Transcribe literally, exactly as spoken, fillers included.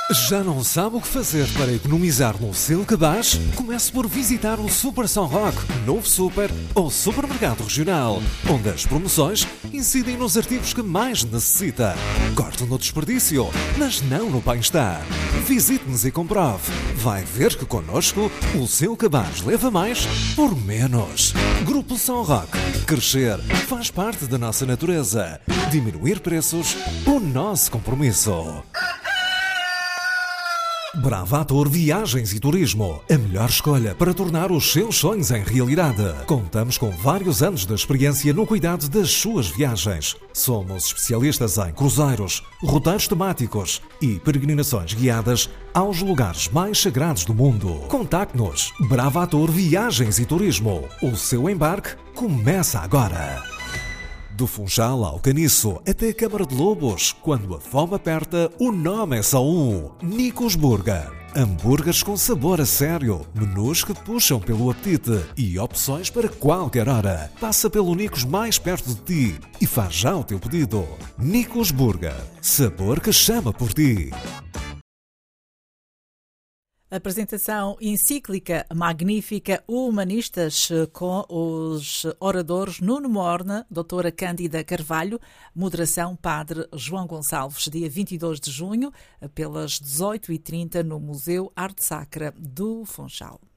Já não sabe o que fazer para economizar no seu cabaz? Comece por visitar o Super São Roque, novo super ou supermercado regional, onde as promoções incidem nos artigos que mais necessita. Corte no desperdício, mas não no bem-estar. Visite-nos e comprove. Vai ver que connosco o seu cabaz leva mais por menos. Grupo São Roque. Crescer faz parte da nossa natureza. Diminuir preços, o nosso compromisso. Bravator Viagens e Turismo, a melhor escolha para tornar os seus sonhos em realidade. Contamos com vários anos de experiência no cuidado das suas viagens. Somos especialistas em cruzeiros, roteiros temáticos e peregrinações guiadas aos lugares mais sagrados do mundo. Contacte-nos. Bravator Viagens e Turismo. O seu embarque começa agora. Do Funchal ao Caniço até a Câmara de Lobos, quando a fome aperta, o nome é só um: Nicos Burger. Hambúrgueres com sabor a sério, menus que puxam pelo apetite e opções para qualquer hora. Passa pelo Nicos mais perto de ti e faz já o teu pedido. Nicos Burger, sabor que chama por ti. Apresentação encíclica magnífica Humanistas, com os oradores Nuno Morna, doutora Cândida Carvalho, moderação Padre João Gonçalves, dia vinte e dois de junho, pelas dezoito e trinta no Museu Arte Sacra do Funchal.